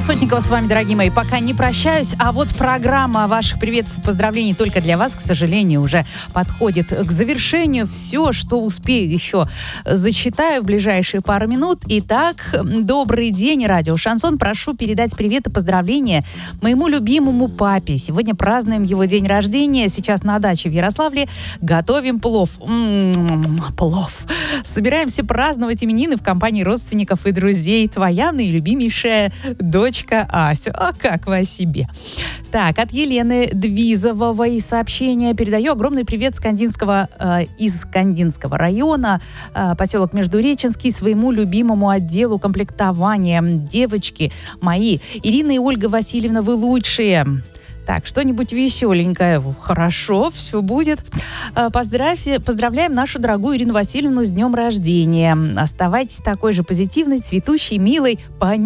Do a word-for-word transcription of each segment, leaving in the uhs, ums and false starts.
Сотникова с вами, дорогие мои. Пока не прощаюсь, а вот программа ваших приветов и поздравлений только для вас, к сожалению, уже подходит к завершению. Все, что успею, еще зачитаю в ближайшие пару минут. Итак, добрый день, радио Шансон. Прошу передать привет и поздравления моему любимому папе. Сегодня празднуем его день рождения. Сейчас на даче в Ярославле готовим плов. М-м-м, плов. Собираемся праздновать именины в компании родственников и друзей. Твоя наилюбимейшая дочка Ася. А как вы о себе? Так, от Елены Двизовой сообщение. Передаю огромный привет с Кандинского, э, из Кандинского района, э, поселок Междуреченский, своему любимому отделу комплектования. Девочки мои, Ирина и Ольга Васильевна, вы лучшие. Так, что-нибудь веселенькое. Хорошо, все будет. Поздравь, поздравляем нашу дорогую Ирину Васильевну с днем рождения. Оставайтесь такой же позитивной, цветущей, милой,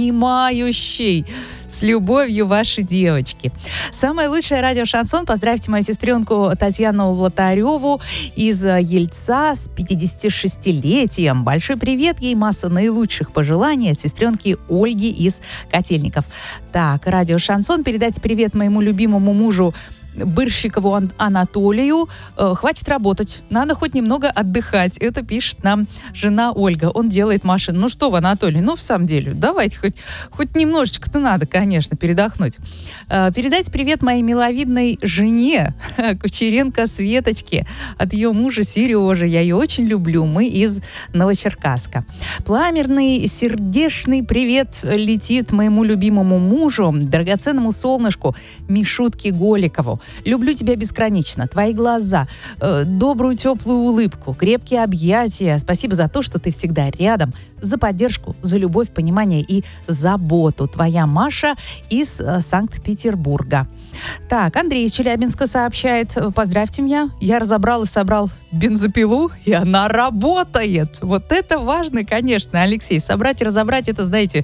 понимающей. С любовью, ваши девочки. Самое лучшее радио Шансон. Поздравьте мою сестренку Татьяну Лотареву из Ельца с пятидесятишестилетием. Большой привет ей, масса наилучших пожеланий от сестренки Ольги из Котельников. Так, радио Шансон. Передайте привет моему любимому мужу Бырщикову Ан- Анатолию. Э, хватит работать, надо хоть немного отдыхать. Это пишет нам жена Ольга. Он делает машину. Ну что вы, Анатолий, ну в самом деле, давайте хоть, хоть немножечко-то надо, конечно, передохнуть. Э, передайте привет моей миловидной жене Кучеренко Светочке от ее мужа Сережи. Я ее очень люблю. Мы из Новочеркасска. Пламенный, сердечный привет летит моему любимому мужу, драгоценному солнышку Мишутке Голикову. Люблю тебя бесконечно. Твои глаза, э, добрую теплую улыбку, крепкие объятия. Спасибо за то, что ты всегда рядом, за поддержку, за любовь, понимание и заботу. Твоя Маша из э, Санкт-Петербурга. Так, Андрей из Челябинска сообщает. Поздравьте меня. Я разобрал и собрал бензопилу, и она работает. Вот это важно, конечно, Алексей. Собрать и разобрать, это, знаете,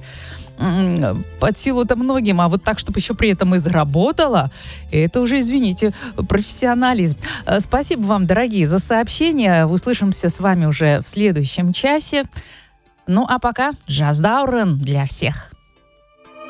под силу-то многим, а вот так, чтобы еще при этом и заработала, это уже, извините, профессионализм. Спасибо вам, дорогие, за сообщения. Услышимся с вами уже в следующем часе. Ну, а пока джаз Даурен для всех.